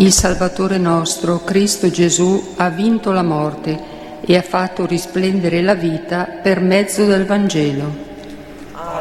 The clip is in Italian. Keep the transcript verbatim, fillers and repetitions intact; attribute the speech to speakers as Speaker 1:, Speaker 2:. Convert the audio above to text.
Speaker 1: Il Salvatore nostro, Cristo Gesù, ha vinto la morte e ha fatto risplendere la vita per mezzo del Vangelo.